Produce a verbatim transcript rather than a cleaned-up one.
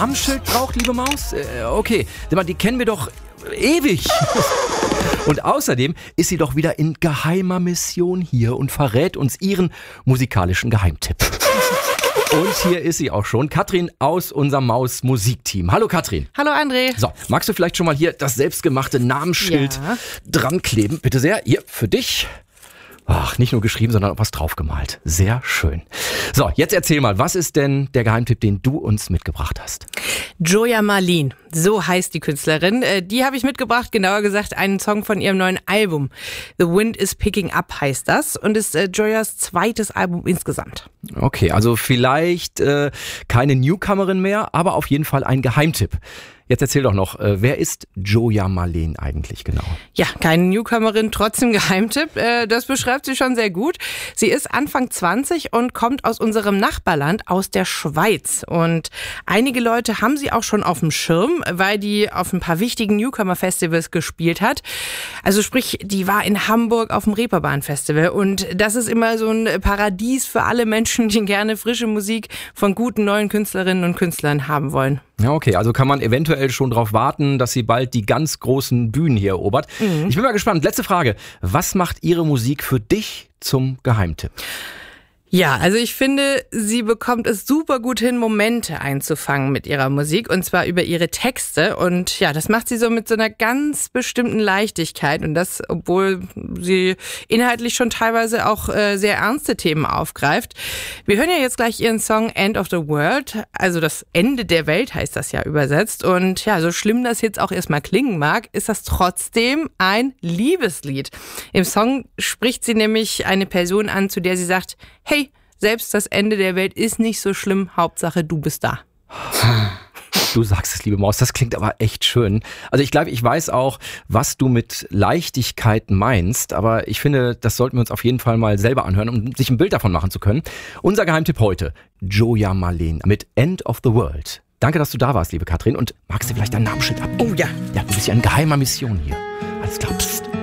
Amtsschild braucht, liebe Maus? Äh, okay, die kennen wir doch ewig. Und außerdem ist sie doch wieder in geheimer Mission hier und verrät uns ihren musikalischen Geheimtipp. Und hier ist sie auch schon, Katrin aus unserem Maus-Musikteam. Hallo Katrin. Hallo André. So, magst du vielleicht schon mal hier das selbstgemachte Namensschild ja. dran kleben? Bitte sehr, hier für dich. Ach, nicht nur geschrieben, sondern auch was draufgemalt. Sehr schön. So, jetzt erzähl mal, was ist denn der Geheimtipp, den du uns mitgebracht hast? Joya Malin, so heißt die Künstlerin. Die habe ich mitgebracht, genauer gesagt einen Song von ihrem neuen Album. The Wind is Picking Up heißt das und ist äh, Joyas zweites Album insgesamt. Okay, also vielleicht äh, keine Newcomerin mehr, aber auf jeden Fall ein Geheimtipp. Jetzt erzähl doch noch, äh, wer ist Joya Malin eigentlich genau? Ja, keine Newcomerin, trotzdem Geheimtipp. Äh, das beschreibt sie schon sehr gut. Sie ist Anfang zwanzig und kommt aus unserem Nachbarland, aus der Schweiz. Und einige Leute haben sie auch schon auf dem Schirm, weil die auf ein paar wichtigen Newcomer-Festivals gespielt hat. Also sprich, die war in Hamburg auf dem Reeperbahn-Festival. Und das ist immer so ein Paradies für alle Menschen, die gerne frische Musik von guten neuen Künstlerinnen und Künstlern haben wollen. Ja, okay, also kann man eventuell schon darauf warten, dass sie bald die ganz großen Bühnen hier erobert. Mhm. Ich bin mal gespannt. Letzte Frage. Was macht ihre Musik für dich zum Geheimtipp? Ja, also ich finde, sie bekommt es super gut hin, Momente einzufangen mit ihrer Musik und zwar über ihre Texte und ja, das macht sie so mit so einer ganz bestimmten Leichtigkeit und das, obwohl sie inhaltlich schon teilweise auch äh, sehr ernste Themen aufgreift. Wir hören ja jetzt gleich ihren Song End of the World, also das Ende der Welt heißt das ja übersetzt und ja, so schlimm das jetzt auch erstmal klingen mag, ist das trotzdem ein Liebeslied. Im Song spricht sie nämlich eine Person an, zu der sie sagt, hey, selbst das Ende der Welt ist nicht so schlimm, Hauptsache du bist da. Du sagst es, liebe Maus, das klingt aber echt schön. Also ich glaube, ich weiß auch, was du mit Leichtigkeit meinst, aber ich finde, das sollten wir uns auf jeden Fall mal selber anhören, um sich ein Bild davon machen zu können. Unser Geheimtipp heute, Joya Malin mit End of the World. Danke, dass du da warst, liebe Katrin, und magst du vielleicht dein Namensschild ab? Oh ja. Ja, du bist ja in geheimer Mission hier. Alles klar, psst.